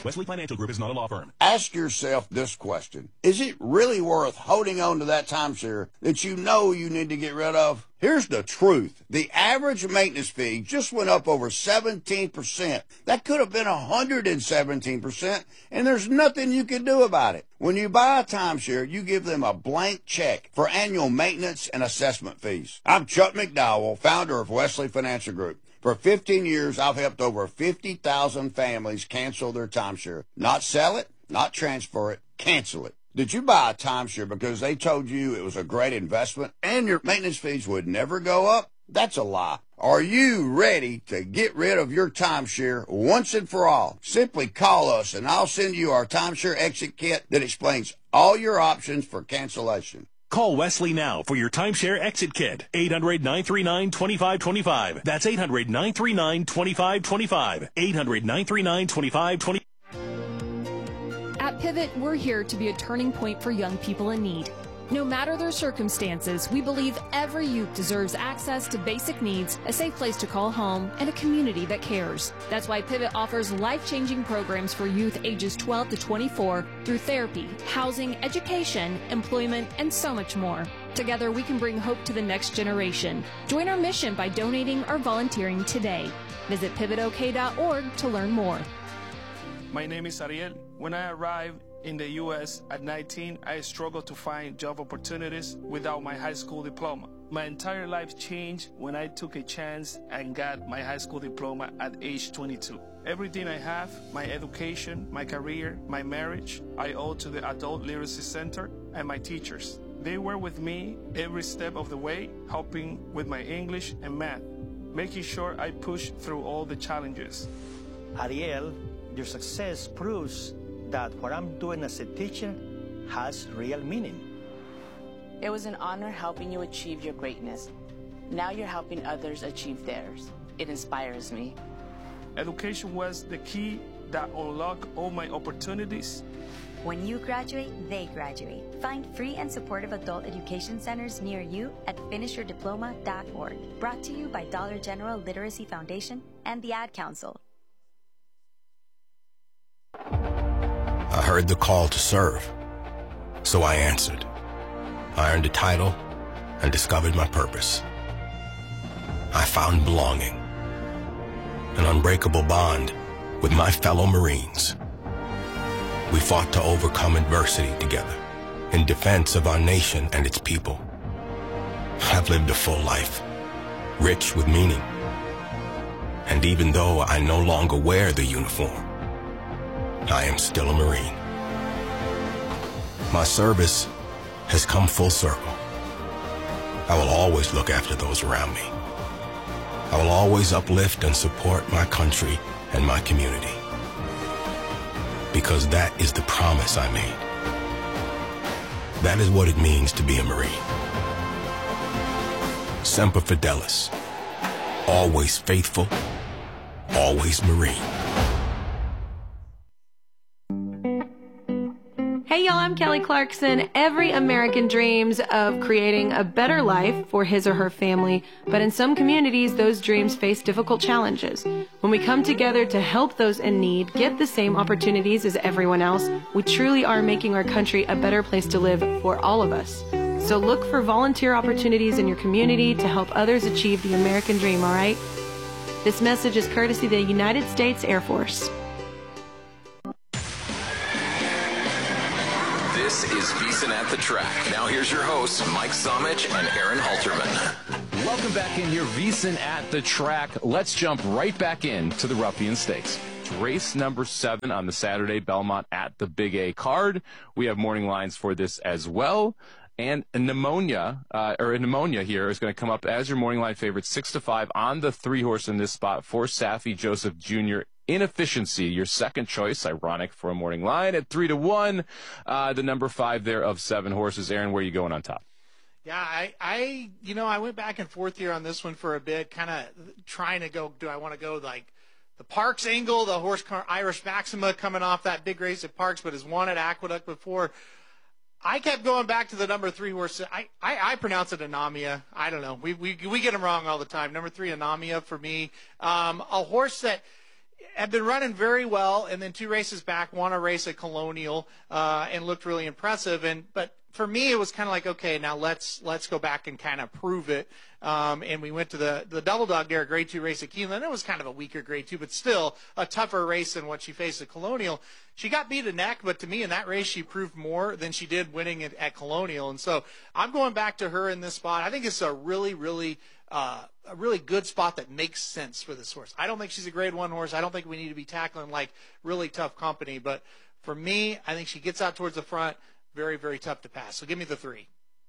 Wesley Financial Group is not a law firm. Ask yourself this question. Is it really worth holding on to that timeshare that you know you need to get rid of? Here's the truth. The average maintenance fee just went up over 17%. That could have been 117%, and there's nothing you can do about it. When you buy a timeshare, you give them a blank check for annual maintenance and assessment fees. I'm Chuck McDowell, founder of Wesley Financial Group. For 15 years, I've helped over 50,000 families cancel their timeshare. Not sell it, not transfer it, cancel it. Did you buy a timeshare because they told you it was a great investment and your maintenance fees would never go up? That's a lie. Are you ready to get rid of your timeshare once and for all? Simply call us and I'll send you our timeshare exit kit that explains all your options for cancellation. Call Wesley now for your timeshare exit kit. 800-939-2525. That's 800-939-2525. 800-939-2525. At Pivot, we're here to be a turning point for young people in need. No matter their circumstances, we believe every youth deserves access to basic needs, a safe place to call home, and a community that cares. That's why Pivot offers life-changing programs for youth ages 12 to 24 through therapy, housing, education, employment, and so much more. Together, we can bring hope to the next generation. Join our mission by donating or volunteering today. Visit pivotok.org to learn more. My name is Ariel. When I arrived in the U.S. at 19, I struggled to find job opportunities without my high school diploma. My entire life changed when I took a chance and got my high school diploma at age 22. Everything I have, my education, my career, my marriage, I owe to the Adult Literacy Center and my teachers. They were with me every step of the way, helping with my English and math, making sure I pushed through all the challenges. Ariel, your success proves that what I'm doing as a teacher has real meaning. It was an honor helping you achieve your greatness. Now you're helping others achieve theirs. It inspires me. Education was the key that unlocked all my opportunities. When you graduate, they graduate. Find free and supportive adult education centers near you at finishyourdiploma.org. Brought to you by Dollar General Literacy Foundation and the Ad Council. I heard the call to serve, so I answered. I earned a title and discovered my purpose. I found belonging, an unbreakable bond with my fellow Marines. We fought to overcome adversity together in defense of our nation and its people. I've lived a full life, rich with meaning. And even though I no longer wear the uniform, I am still a Marine. My service has come full circle. I will always look after those around me. I will always uplift and support my country and my community. Because that is the promise I made. That is what it means to be a Marine. Semper Fidelis. Always faithful, always Marine. Hey y'all, I'm Kelly Clarkson. Every American dreams of creating a better life for his or her family, but in some communities, those dreams face difficult challenges. When we come together to help those in need get the same opportunities as everyone else, we truly are making our country a better place to live for all of us. So look for volunteer opportunities in your community to help others achieve the American dream, all right? This message is courtesy of the United States Air Force. This is VSiN at the Track. Now here's your hosts, Mike Somich and Aaron Halterman. Welcome back in here, VSiN at the Track. Let's jump right back into the Ruffian Stakes. Race number 7 on the Saturday, Belmont at the Big A card. We have morning lines for this as well. And pneumonia here is going to come up as your morning line favorite, 6-5 on the 3-horse in this spot for Saffie Joseph Jr. Inefficiency, your second choice, ironic for a morning line at 3-1. The number 5 there of 7 horses. Aaron, where are you going on top? Yeah, I went back and forth here on this one for a bit, kind of trying to go, do I want to go like the Parks angle, the horse Irish Maxima coming off that big race at Parks, but has won at Aqueduct before. I kept going back to the number 3 horse. I pronounce it Anamia. I don't know. We get them wrong all the time. Number 3, Anamia for me. A horse that had been running very well, and then 2 races back, won a race at Colonial, and looked really impressive. But for me, it was kind of like, okay, now let's go back and kind of prove it. And we went to the Double Dog Dare Grade 2 race at Keeneland. It was kind of a weaker Grade 2, but still a tougher race than what she faced at Colonial. She got beat a neck, but to me in that race she proved more than she did winning it at Colonial. And so I'm going back to her in this spot. I think it's a really good spot that makes sense for this horse. I don't think she's a Grade 1 horse. I don't think we need to be tackling like really tough company. But for me, I think she gets out towards the front. Very, very tough to pass. So give me the 3.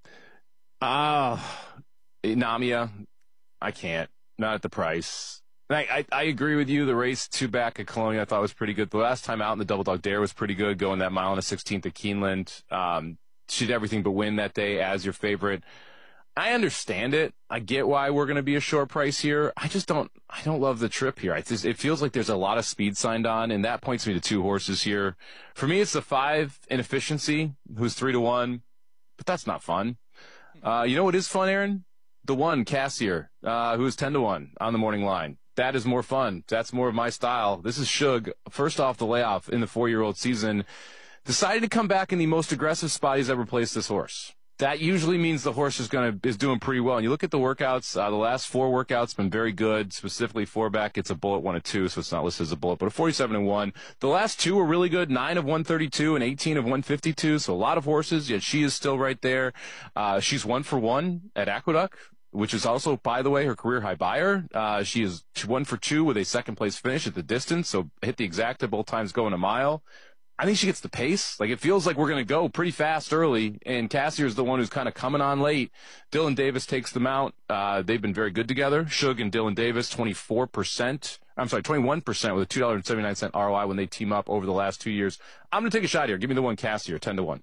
Namia, I can't. Not at the price. I agree with you. The race 2 back at Colonial I thought was pretty good. The last time out in the Double Dog Dare was pretty good, going that mile and a 16th at Keeneland. She did everything but win that day as your favorite. I understand it. I get why we're going to be a short price here. I don't love the trip here. It feels like there's a lot of speed signed on, and that points me to 2 horses here. For me, it's the 5 Inefficiency, who's 3-1, but that's not fun. You know what is fun, Aaron? The 1, Cassier, who's 10-1 on the morning line. That is more fun. That's more of my style. This is Shug, first off the layoff in the 4-year-old season, decided to come back in the most aggressive spot he's ever placed this horse. That usually means the horse is doing pretty well. And you look at the workouts, the last 4 workouts been very good. Specifically, 4 back gets a bullet, 1 of 2, so it's not listed as a bullet, but a 47-1. The last 2 were really good, 9 of 132 and 18 of 152. So a lot of horses, yet she is still right there. She's 1 for 1 at Aqueduct, which is also, by the way, her career high buyer. She is 1 for 2 with a second place finish at the distance, so hit the exacta both times going a mile. I think she gets the pace. Like, it feels like we're going to go pretty fast early, and Cassier is the one who's kind of coming on late. Dylan Davis takes them out. They've been very good together. Shug and Dylan Davis, 21% with a $2.79 ROI when they team up over the last 2 years. I'm going to take a shot here. Give me the 1 Cassier, 10-1.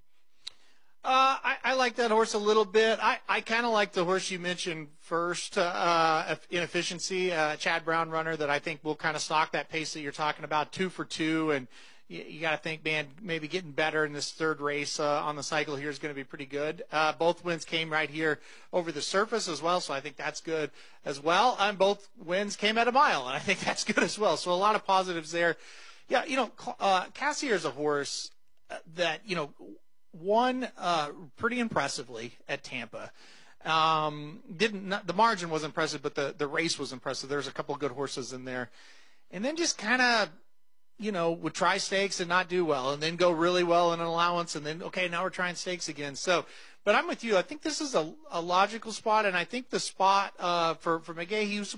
I like that horse a little bit. I kind of like the horse you mentioned first, Inefficiency, Chad Brown runner that I think will kind of stock that pace that you're talking about, 2 for 2, and you got to think, man, maybe getting better in this 3rd race on the cycle here is going to be pretty good. Both wins came right here over the surface as well, so I think that's good as well. And both wins came at a mile, and I think that's good as well. So a lot of positives there. Yeah, Cassier is a horse that, won pretty impressively at Tampa. The margin was impressive, but the race was impressive. There's a couple of good horses in there. And then just kind of, would try stakes and not do well, and then go really well in an allowance, and then, okay, now we're trying stakes again. So, but I'm with you. I think this is a logical spot, and I think the spot for McGahee, he's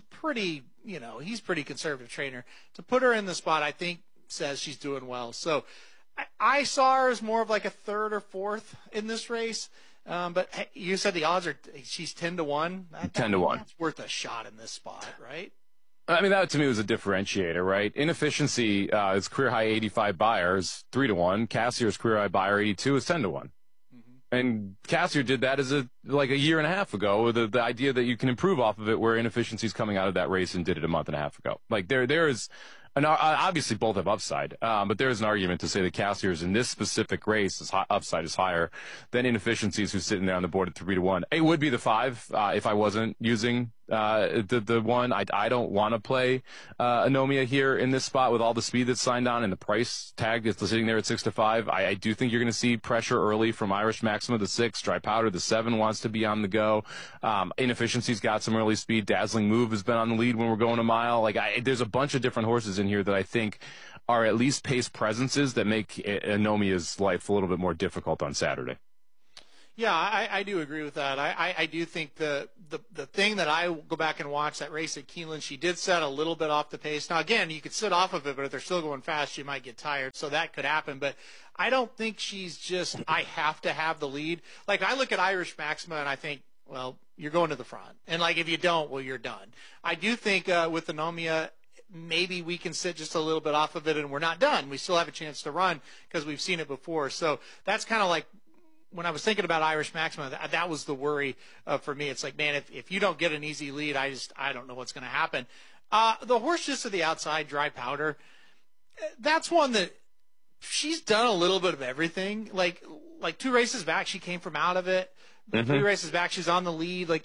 he's pretty conservative trainer. To put her in the spot, I think, says she's doing well. So I saw her as more of like a 3rd or 4th in this race. But hey, you said the odds are she's 10-1. 10-1. That's worth a shot in this spot, right? I mean, that to me was a differentiator, right? Inefficiency is career high 85 buyers, 3-1. Cassier's career high buyer 82 is 10-1. Mm-hmm. And Cassier did that as a year and a half ago, with the idea that you can improve off of it, where Inefficiency's coming out of that race and did it a month and a half ago. Like there is. Obviously, both have upside, but there is an argument to say that Cassier's in this specific race, upside is higher than Inefficiency's, who's sitting there on the board at 3-1. It would be the 5 if I wasn't using the 1. I don't want to play Anomia here in this spot with all the speed that's signed on and the price tag that's sitting there at 6-5. I do think you're going to see pressure early from Irish Maxima, the 6, Dry Powder, the 7 wants to be on the go. Inefficiency's got some early speed. Dazzling Move has been on the lead when we're going a mile. There's a bunch of different horses in here that I think are at least pace presences that make Anomia's life a little bit more difficult on Saturday. Yeah, I do agree with that. I do think the thing that I go back and watch that race at Keeneland, she did set a little bit off the pace. Now, again, you could sit off of it, but if they're still going fast, she might get tired. So that could happen. But I don't think she's just, I have to have the lead. Like, I look at Irish Maxima and I think, well, you're going to the front. And, if you don't, well, you're done. I do think with Anomia, maybe we can sit just a little bit off of it and we're not done. We still have a chance to run because we've seen it before. So that's kind of like, when I was thinking about Irish Maxima, that was the worry for me. It's like, man, if you don't get an easy lead, I don't know what's going to happen. The horse just to the outside, Dry Powder, that's one that she's done a little bit of everything. Like 2 races back, she came from out of it. 3 races back, she's on the lead.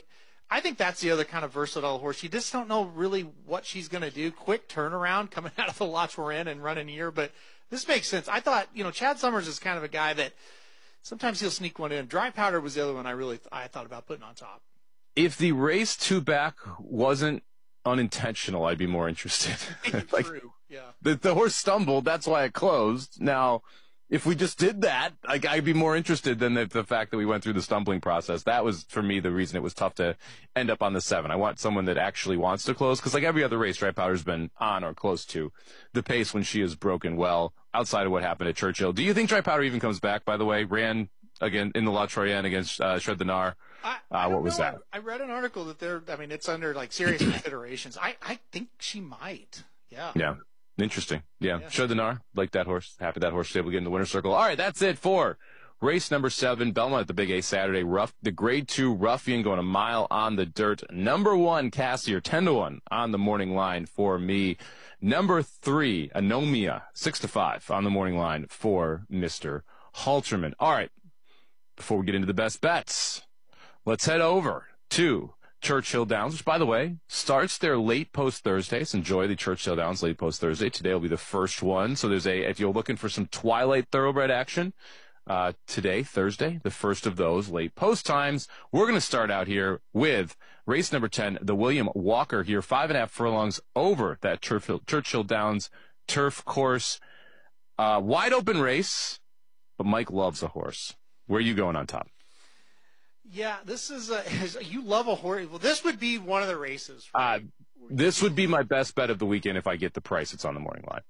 I think that's the other kind of versatile horse. You just don't know really what she's going to do. Quick turnaround coming out of the lots we're in and running here, but this makes sense. I thought, Chad Summers is kind of a guy that sometimes he'll sneak one in. Dry Powder was the other one I thought about putting on top. If the race 2 back wasn't unintentional, I'd be more interested. True, yeah. The horse stumbled, that's why it closed. Now, if we just did that, I'd be more interested than the fact that we went through the stumbling process. That was, for me, the reason it was tough to end up on the 7. I want someone that actually wants to close, because like every other race, Dry Powder's been on or close to the pace when she has broken well, outside of what happened at Churchill. Do you think Dry Powder even comes back, by the way? Ran again in the La Troyenne against Shred the Gnar. What was that? I read an article that it's under like serious considerations. I think she might. Yeah. Yeah. Interesting. Yeah. Shred the Gnar, like that horse. Happy that horse was able to get in the winner's circle. All right, that's it for race number 7, Belmont at the Big A Saturday. The grade 2 Ruffian going a mile on the dirt. Number 1, Cassier, 10-1 on the morning line for me. Number 3, Anomia, 6-5 on the morning line for Mr. Halterman. All right, before we get into the best bets, let's head over to Churchill Downs, which, by the way, starts their late post Thursdays. Enjoy the Churchill Downs late post Thursday. Today will be the first one. So if you're looking for some twilight thoroughbred action, today, Thursday, the first of those late post times. We're going to start out here with race number 10, the William Walker here, 5.5 furlongs over that Churchill Downs turf course. Wide open race, but Mike loves the horse. Where are you going on top? Yeah, this is you love a horse. Well, this would be one of the races. This would be my best bet of the weekend if I get the price. It's on the morning line.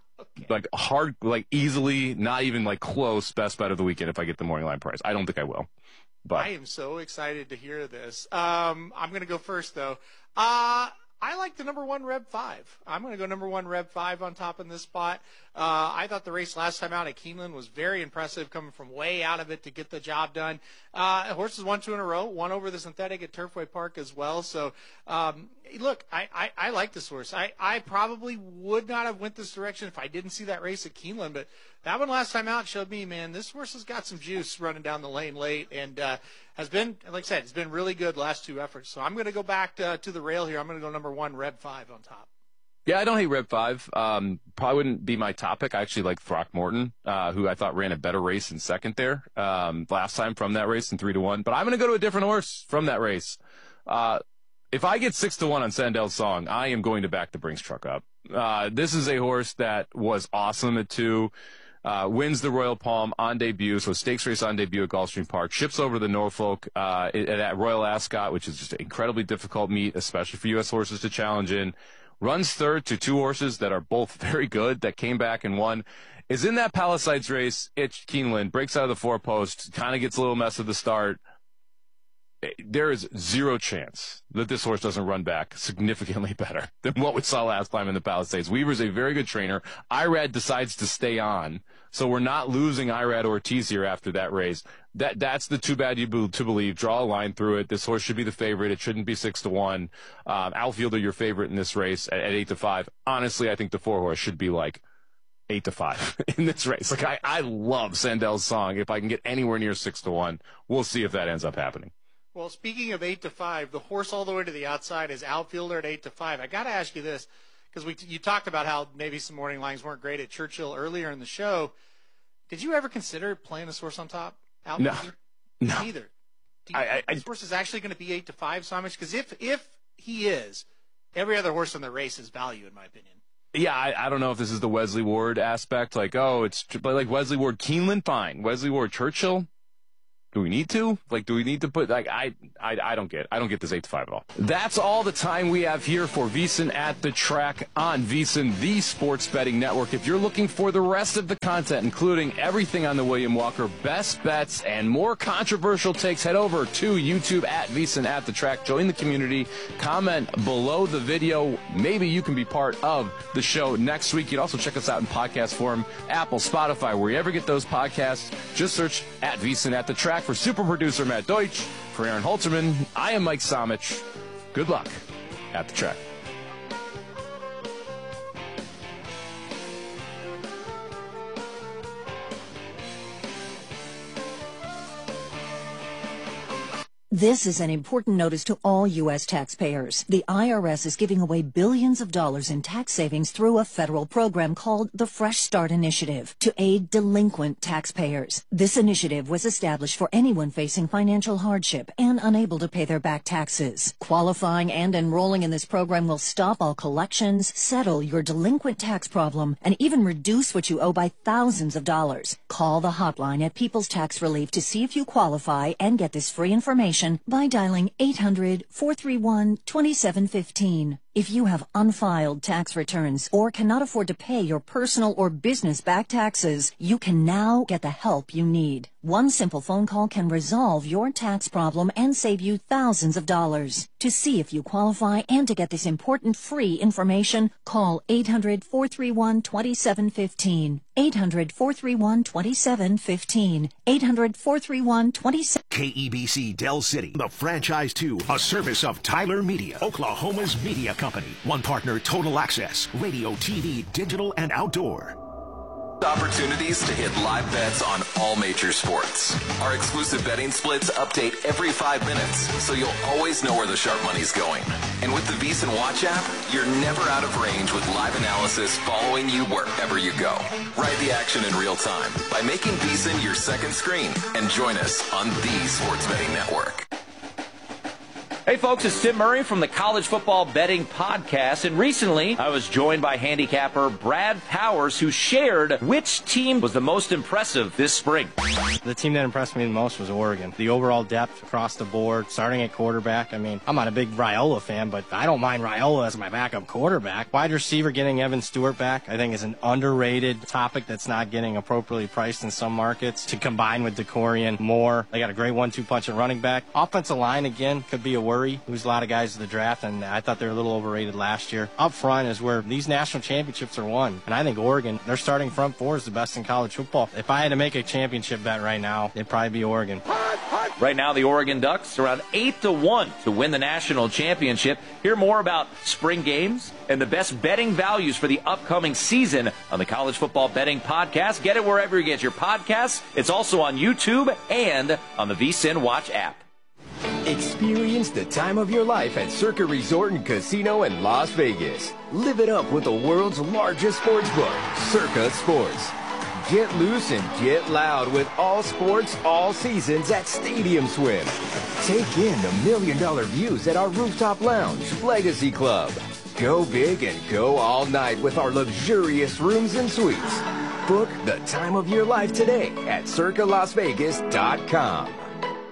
Okay. Easily, not even close best bet of the weekend if I get the morning line price. I don't think I will. But I am so excited to hear this. I'm going to go first, though. I like the number 1 Rev 5. I'm going to go number 1 Rev 5 on top in this spot. I thought the race last time out at Keeneland was very impressive, coming from way out of it to get the job done. Horses won 2 in a row, won over the synthetic at Turfway Park as well. So, look, I like this horse. I probably would not have went this direction if I didn't see that race at Keeneland, but that one last time out showed me, man, this horse has got some juice running down the lane late and has been, like I said, it's been really good last 2 efforts. So I'm going to go back to the rail here. I'm going to go number 1 Rev 5 on top. Yeah, I don't hate Rev 5. Probably wouldn't be my topic. I actually like Throckmorton, who I thought ran a better race in second there last time from that race in 3-1. But I'm going to go to a different horse from that race. If I get 6-1 on Sandel's Song, I am going to back the Brinks truck up. This is a horse that was awesome at 2. Wins the Royal Palm on debut, so stakes race on debut at Gulfstream Park. Ships over to Norfolk at Royal Ascot, which is just an incredibly difficult meet, especially for U.S. horses to challenge in. Runs third to 2 horses that are both very good, that came back and won. Is in that Palisades race at Keeneland, breaks out of the 4-post, kind of gets a little mess at the start. There is 0 chance that this horse doesn't run back significantly better than what we saw last time in the Palisades. Weaver's a very good trainer. Irad decides to stay on, so we're not losing Irad Ortiz here after that race. That's the too bad to believe. Draw a line through it. This horse should be the favorite. It shouldn't be 6-1. Outfielder, your favorite in this race at 8-5. Honestly, I think the 4 horse should be 8-5 in this race. I love Sandel's Song. If I can get anywhere near 6-1, we'll see if that ends up happening. Well, speaking of 8-5, the horse all the way to the outside is Outfielder at 8-5. I got to ask you this, because you talked about how maybe some morning lines weren't great at Churchill earlier in the show. Did you ever consider playing this horse on top? Outfielder? No. Neither. Do you think this horse is actually going to be 8-5, Samich? Because if he is, every other horse in the race is value, in my opinion. Yeah, I don't know if this is the Wesley Ward aspect. But Wesley Ward Keeneland, fine. Wesley Ward Churchill. Do we need to? Do we need to put, I don't get this 8-5 at all. That's all the time we have here for VSiN at the Track on VSiN, the sports betting network. If you're looking for the rest of the content, including everything on the William Walker, best bets, and more controversial takes, head over to YouTube at VSiN at the Track. Join the community. Comment below the video. Maybe you can be part of the show next week. You can also check us out in podcast form, Apple, Spotify, wherever you get those podcasts. Just search at VSiN at the Track. For super producer Matt Deutsch, for Aaron Halterman, I am Mike Samich. Good luck at the track. This is an important notice to all U.S. taxpayers. The IRS is giving away billions of dollars in tax savings through a federal program called the Fresh Start Initiative to aid delinquent taxpayers. This initiative was established for anyone facing financial hardship and unable to pay their back taxes. Qualifying and enrolling in this program will stop all collections, settle your delinquent tax problem, and even reduce what you owe by thousands of dollars. Call the hotline at People's Tax Relief to see if you qualify and get this free information by dialing 800-431-2715. If you have unfiled tax returns or cannot afford to pay your personal or business back taxes, you can now get the help you need. One simple phone call can resolve your tax problem and save you thousands of dollars. To see if you qualify and to get this important free information, call 800-431-2715. 800-431-2715. 800-431-2715. KEBC Del City, the Franchise 2, a service of Tyler Media, Oklahoma's media company. One partner, Total Access, radio, TV, digital, and outdoor. Opportunities to hit live bets on all major sports. Our exclusive betting splits update every 5 minutes, so you'll always know where the sharp money's going. And with the VSiN Watch app, you're never out of range with live analysis following you wherever you go. Ride the action in real time by making VSiN your second screen and join us on the Sports Betting Network. Hey folks, it's Tim Murray from the College Football Betting Podcast, and recently I was joined by handicapper Brad Powers, who shared which team was the most impressive this spring. The team that impressed me the most was Oregon. The overall depth across the board, starting at quarterback. I mean, I'm not a big Raiola fan, but I don't mind Raiola as my backup quarterback. Wide receiver, getting Evan Stewart back, I think is an underrated topic that's not getting appropriately priced in some markets. To combine with DeCorian, Moore, they got a great 1-2 punch at running back. Offensive line, again, could be a worry. Lose a lot of guys to the draft, and I thought they were a little overrated last year. Up front is where these national championships are won, and I think Oregon, their starting front four is the best in college football. If I had to make a championship bet right now, it'd probably be Oregon. Right now, the Oregon Ducks are around 8-1 to win the national championship. Hear more about spring games and the best betting values for the upcoming season on the College Football Betting Podcast. Get it wherever you get your podcasts. It's also on YouTube and on the VSiN Watch app. Experience the time of your life at Circa Resort and Casino in Las Vegas. Live it up with the world's largest sports book, Circa Sports. Get loose and get loud with all sports, all seasons at Stadium Swim. Take in the $1 million views at our rooftop lounge, Legacy Club. Go big and go all night with our luxurious rooms and suites. Book the time of your life today at circalasvegas.com.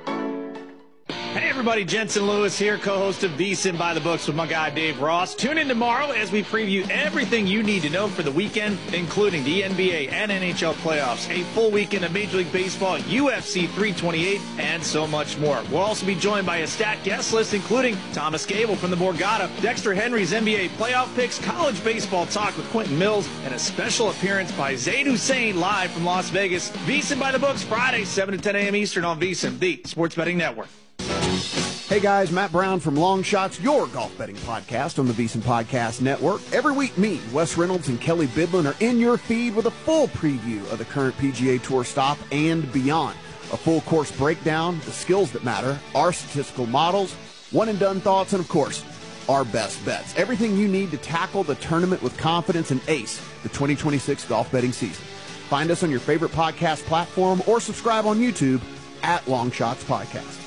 Hey everybody, Jensen Lewis here, co-host of VSiN by the Books with my guy Dave Ross. Tune in tomorrow as we preview everything you need to know for the weekend, including the NBA and NHL playoffs, a full weekend of Major League Baseball, UFC 328, and so much more. We'll also be joined by a stacked guest list, including Thomas Gable from the Borgata, Dexter Henry's NBA playoff picks, college baseball talk with Quentin Mills, and a special appearance by Zaid Hussein live from Las Vegas. VSiN by the Books, Friday, 7 to 10 a.m. Eastern on VSiN, the Sports Betting Network. Hey guys, Matt Brown from Long Shots, your golf betting podcast on the VSiN Podcast Network. Every week, me, Wes Reynolds, and Kelly Bidlin are in your feed with a full preview of the current PGA Tour stop and beyond. A full course breakdown, the skills that matter, our statistical models, one-and-done thoughts, and of course, our best bets. Everything you need to tackle the tournament with confidence and ace the 2026 golf betting season. Find us on your favorite podcast platform or subscribe on YouTube at Long Shots Podcast.